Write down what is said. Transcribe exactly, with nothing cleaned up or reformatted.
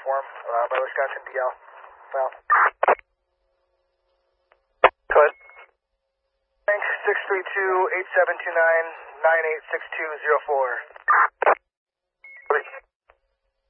uniform, uh, by Wisconsin D L. Well. Go ahead. Thanks, six three two, eight seven two nine, nine eight six two zero four.